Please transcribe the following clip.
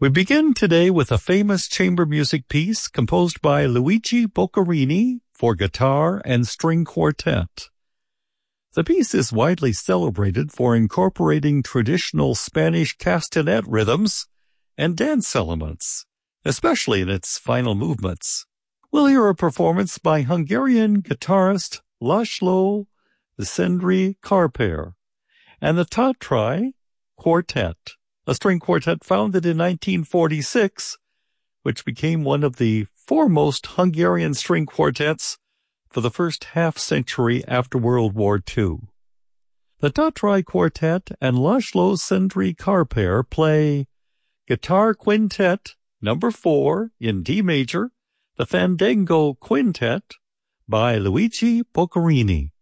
We begin today with a famous chamber music piece composed by Luigi Boccherini for guitar and string quartet. The piece is widely celebrated for incorporating traditional Spanish castanet rhythms and dance elements, especially in its final movements. We'll hear a performance by Hungarian guitarist László Szendrey Kárpár and the Tatrai Quartet, a string quartet founded in 1946, which became one of the foremost Hungarian string quartets for the first half-century after World War II. The Tatrai Quartet and László Szendrey Kárpár play Guitar Quintet No. 4 in D major, the Fandango Quintet by Luigi Boccherini.